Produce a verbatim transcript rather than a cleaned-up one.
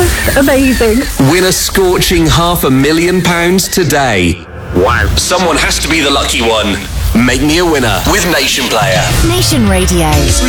Just amazing. Win a scorching half a million pounds today. Wow. Someone has to be the lucky one. Make me a winner with Nation Player. Nation Radio.